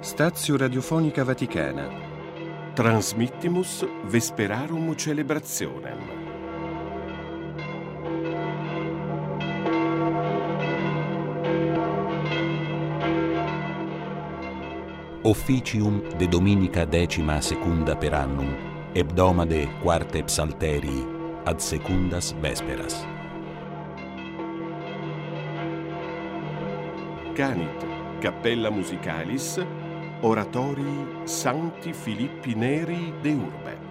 Stazio Radiofonica Vaticana. Transmittimus Vesperarum Celebrationem. Officium de Dominica 12ª per annum, hebdomade quarte psalterii, ad secundas vesperas. Canit Cappella Musicalis Oratorii Sancti Filippi Neri de Urbe.